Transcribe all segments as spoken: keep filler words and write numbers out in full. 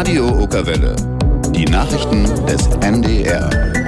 Radio Okerwelle. Die Nachrichten des N D R.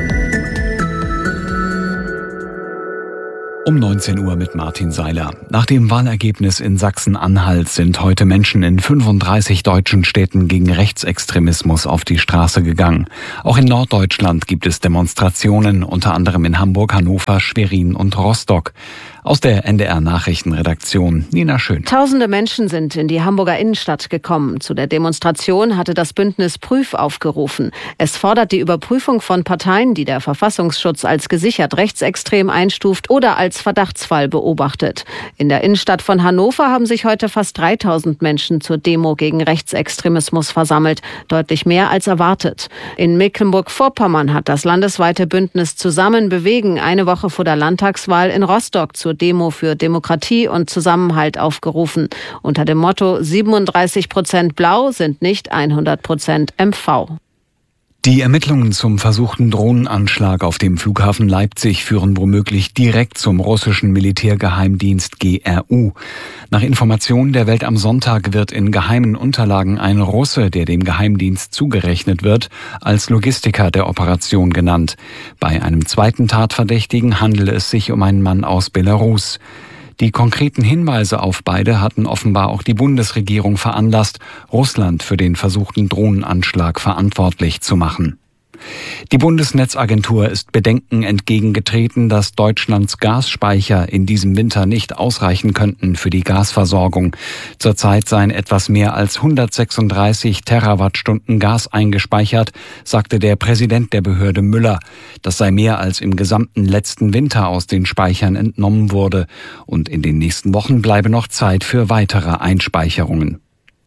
Um neunzehn Uhr mit Martin Seiler. Nach dem Wahlergebnis in Sachsen-Anhalt sind heute Menschen in fünfunddreißig deutschen Städten gegen Rechtsextremismus auf die Straße gegangen. Auch in Norddeutschland gibt es Demonstrationen, unter anderem in Hamburg, Hannover, Schwerin und Rostock. Aus der N D R-Nachrichtenredaktion Nina Schön. Tausende Menschen sind in die Hamburger Innenstadt gekommen. Zu der Demonstration hatte das Bündnis Prüf aufgerufen. Es fordert die Überprüfung von Parteien, die der Verfassungsschutz als gesichert rechtsextrem einstuft oder als Verdachtsfall beobachtet. In der Innenstadt von Hannover haben sich heute fast dreitausend Menschen zur Demo gegen Rechtsextremismus versammelt. Deutlich mehr als erwartet. In Mecklenburg-Vorpommern hat das landesweite Bündnis Zusammen bewegen eine Woche vor der Landtagswahl in Rostock zur Demo für Demokratie und Zusammenhalt aufgerufen. Unter dem Motto siebenunddreißig Prozent Blau sind nicht hundert Prozent M V. Die Ermittlungen zum versuchten Drohnenanschlag auf dem Flughafen Leipzig führen womöglich direkt zum russischen Militärgeheimdienst G R U. Nach Informationen der Welt am Sonntag wird in geheimen Unterlagen ein Russe, der dem Geheimdienst zugerechnet wird, als Logistiker der Operation genannt. Bei einem zweiten Tatverdächtigen handele es sich um einen Mann aus Belarus. Die konkreten Hinweise auf beide hatten offenbar auch die Bundesregierung veranlasst, Russland für den versuchten Drohnenanschlag verantwortlich zu machen. Die Bundesnetzagentur ist Bedenken entgegengetreten, dass Deutschlands Gasspeicher in diesem Winter nicht ausreichen könnten für die Gasversorgung. Zurzeit seien etwas mehr als hundertsechsunddreißig Terawattstunden Gas eingespeichert, sagte der Präsident der Behörde Müller. Das sei mehr als im gesamten letzten Winter aus den Speichern entnommen wurde. Und in den nächsten Wochen bleibe noch Zeit für weitere Einspeicherungen.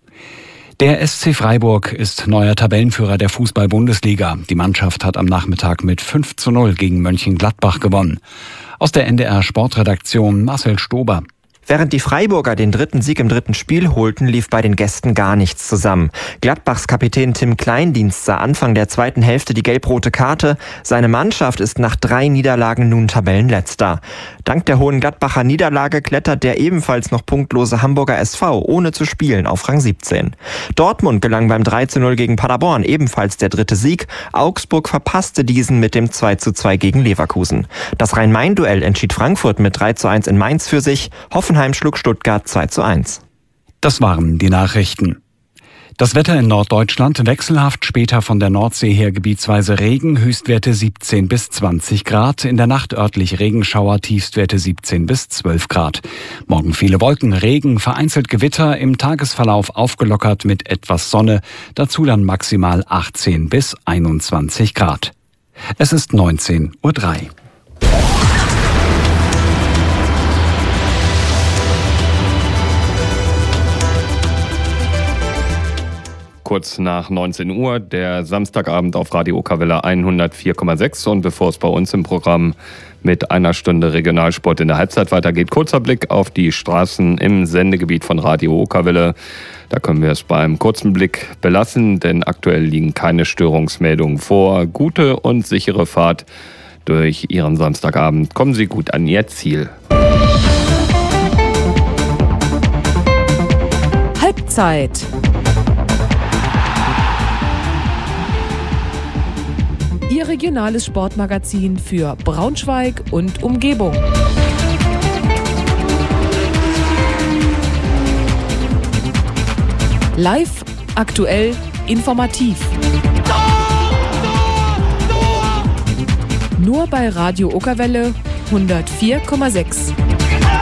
Der S C Freiburg ist neuer Tabellenführer der Fußball-Bundesliga. Die Mannschaft hat am Nachmittag mit fünf zu null gegen Mönchengladbach gewonnen. Aus der N D R-Sportredaktion Marcel Stober. Während die Freiburger den dritten Sieg im dritten Spiel holten, lief bei den Gästen gar nichts zusammen. Gladbachs Kapitän Tim Kleindienst sah Anfang der zweiten Hälfte die gelb-rote Karte. Seine Mannschaft ist nach drei Niederlagen nun Tabellenletzter. Dank der hohen Gladbacher Niederlage klettert der ebenfalls noch punktlose Hamburger S V ohne zu spielen auf Rang siebzehn. Dortmund gelang beim drei zu null gegen Paderborn ebenfalls der dritte Sieg. Augsburg verpasste diesen mit dem zwei zu zwei gegen Leverkusen. Das Rhein-Main-Duell entschied Frankfurt mit drei zu eins in Mainz für sich. Hoffenheim schlug Stuttgart zwei zu eins. Das waren die Nachrichten. Das Wetter in Norddeutschland wechselhaft, später von der Nordsee her gebietsweise Regen, Höchstwerte siebzehn bis zwanzig Grad, in der Nacht örtlich Regenschauer, Tiefstwerte siebzehn bis zwölf Grad. Morgen viele Wolken, Regen, vereinzelt Gewitter, im Tagesverlauf aufgelockert mit etwas Sonne, dazu dann maximal achtzehn bis einundzwanzig Grad. Es ist neunzehn Uhr drei. Kurz nach neunzehn Uhr, der Samstagabend auf Radio Okerwelle hundertvier Komma sechs. Und bevor es bei uns im Programm mit einer Stunde Regionalsport in der Halbzeit weitergeht, kurzer Blick auf die Straßen im Sendegebiet von Radio Okerwelle. Da können wir es beim kurzen Blick belassen, denn aktuell liegen keine Störungsmeldungen vor. Gute und sichere Fahrt durch Ihren Samstagabend. Kommen Sie gut an Ihr Ziel. Halbzeit. Ihr regionales Sportmagazin für Braunschweig und Umgebung. Live, aktuell, informativ. Nur bei Radio Okerwelle hundertvier Komma sechs.